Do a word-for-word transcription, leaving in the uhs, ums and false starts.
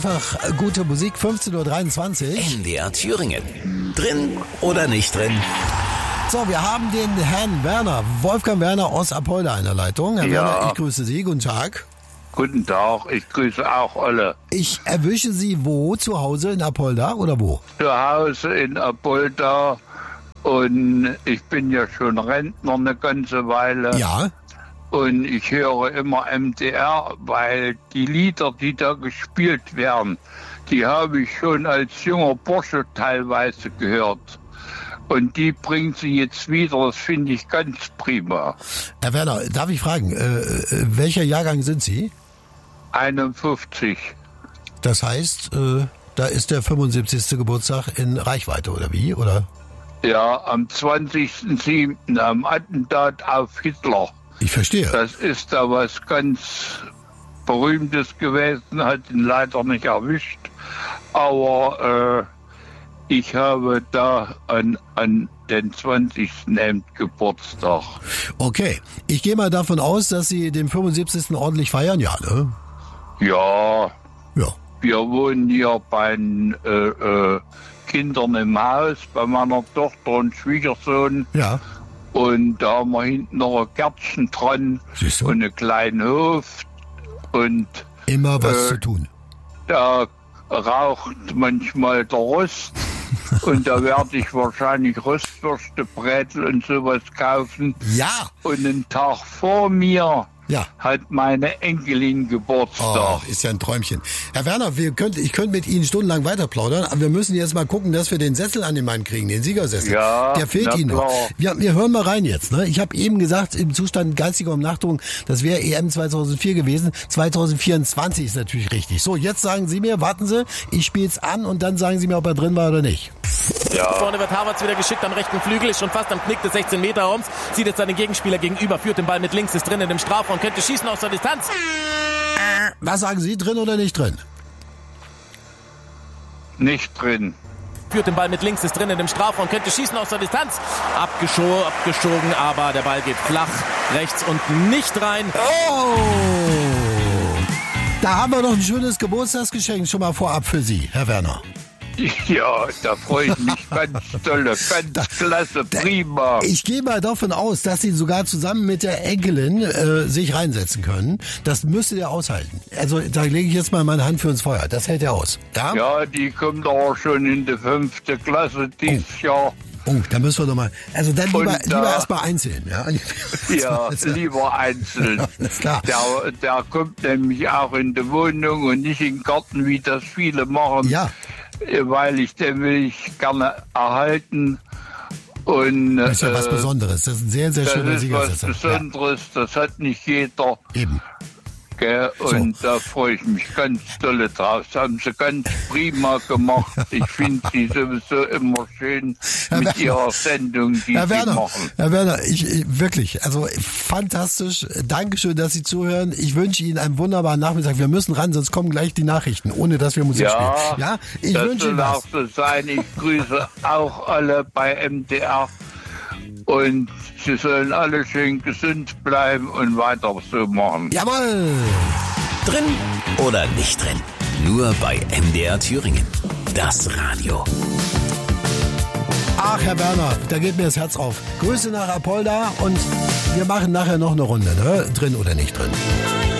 einfach gute Musik, fünfzehn Uhr dreiundzwanzig. N D R Thüringen. Drin oder nicht drin? So, wir haben den Herrn Werner, Wolfgang Werner aus Apolda in der Leitung. Herr Ja. Werner, ich grüße Sie. Guten Tag. Guten Tag, ich grüße auch alle. Ich erwische Sie wo? Zu Hause in Apolda oder wo? Zu Hause in Apolda und ich bin ja schon Rentner eine ganze Weile. Ja. Und ich höre immer M D R, weil die Lieder, die da gespielt werden, die habe ich schon als junger Bursche teilweise gehört. Und die bringen sie jetzt wieder, das finde ich ganz prima. Herr Werner, darf ich fragen, äh, welcher Jahrgang sind Sie? einundfünfzig. Das heißt, äh, da ist der fünfundsiebzigste Geburtstag in Reichweite, oder wie? Oder? Ja, am zwanzigsten siebten am Attentat auf Hitler. Ich verstehe. Das ist da was ganz Berühmtes gewesen, hat ihn leider nicht erwischt. Aber äh, ich habe da an, an den zwanzigsten Geburtstag. Okay, ich gehe mal davon aus, dass Sie den fünfundsiebzigsten ordentlich feiern, ja, ne? Ja, Ja. wir wohnen hier bei den äh, äh, Kindern im Haus, bei meiner Tochter und Schwiegersohn. Ja. Und da haben wir hinten noch ein Gärtchen dran Siehst du? und einen kleinen Hof. Und Immer was Äh, zu tun. da raucht manchmal der Rost. Und da werde ich wahrscheinlich Rostwürste, Brezel und sowas kaufen. Ja. Und einen Tag vor mir Ja. hat meine Enkelin Geburtstag. Oh, ist ja ein Träumchen. Herr Werner, wir könnt, ich könnte mit Ihnen stundenlang weiter plaudern, aber wir müssen jetzt mal gucken, dass wir den Sessel an den Mann kriegen, den Siegersessel. Ja, Der fehlt na Ihnen noch. klar. Wir, wir hören mal rein jetzt. Ne? Ich habe eben gesagt, im Zustand geistiger Umnachtung, das wäre E M zweitausendvier gewesen. zweitausendvierundzwanzig ist natürlich richtig. So, jetzt sagen Sie mir, warten Sie, ich spiele es an und dann sagen Sie mir, ob er drin war oder nicht. Ja. Vorne wird Havertz wieder geschickt am rechten Flügel, ist schon fast am Knick des sechzehn Meter Raums, sieht jetzt seinen Gegenspieler gegenüber, führt den Ball mit links, ist drinnen im Strafraum, könnte schießen aus der Distanz. Was sagen Sie, drin oder nicht drin? Nicht drin. Führt den Ball mit links, ist drinnen im Strafraum, könnte schießen aus der Distanz. Abgescho- abgeschogen, aber der Ball geht flach, rechts und nicht rein. Oh! Da haben wir noch ein schönes Geburtstagsgeschenk schon mal vorab für Sie, Herr Werner. Ja, da freue ich mich ganz doll, ganz klasse, prima. Ich gehe mal davon aus, dass Sie sogar zusammen mit der Enkelin äh, sich reinsetzen können. Das müsste der aushalten. Also da lege ich jetzt mal meine Hand für ins Feuer. Das hält er aus. Ja? Ja, die kommt aber schon in die fünfte Klasse dieses Jahr. Oh, da müssen wir doch mal. Also dann lieber, Und da- lieber erst mal einzeln. Ja, Ja, lieber einzeln. Alles klar. Der, der kommt nämlich auch in die Wohnung und nicht in den Garten, wie das viele machen. Ja. Weil ich den will ich gerne erhalten. Und Das ist ja was äh, Besonderes. Das ist ein sehr, sehr das schöner ist was Siegersessel. Besonderes, das hat nicht jeder. Ja, eben. Gell? Und da freue ich mich ganz dolle drauf. Das haben sie ganz prima gemacht. Ich finde sie sowieso immer schön Herr mit Werner. ihrer Sendung, die Herr sie Werner, machen. Herr Werner, ich, ich wirklich, also fantastisch. Dankeschön, dass Sie zuhören. Ich wünsche Ihnen einen wunderbaren Nachmittag. Wir müssen ran, sonst kommen gleich die Nachrichten, ohne dass wir Musik Ja, spielen. Ja, ich das wünsche Ihnen soll was. auch so sein. Ich grüße auch alle bei M D R. Und sie sollen alle schön gesund bleiben und weiter so machen. Jawohl! Drin oder nicht drin? Nur bei N D R Thüringen. Das Radio. Ach, Herr Werner, da geht mir das Herz auf. Grüße nach Apolda und wir machen nachher noch eine Runde, ne? Drin oder nicht drin.